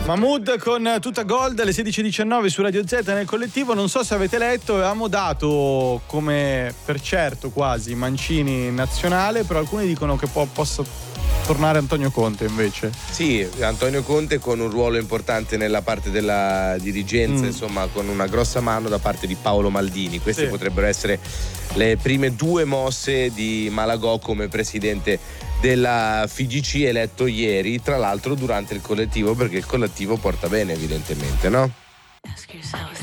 Mahmood con Tutta Gold alle 16:19 su Radio Z nel collettivo. Non so se avete letto, avevamo dato come per certo quasi Mancini in nazionale, però alcuni dicono che possa tornare Antonio Conte invece. Sì, Antonio Conte con un ruolo importante nella parte della dirigenza, insomma con una grossa mano da parte di Paolo Maldini. Queste potrebbero essere le prime due mosse di Malagò come presidente della FIGC, eletto ieri, tra l'altro durante il collettivo, perché il collettivo porta bene evidentemente, no?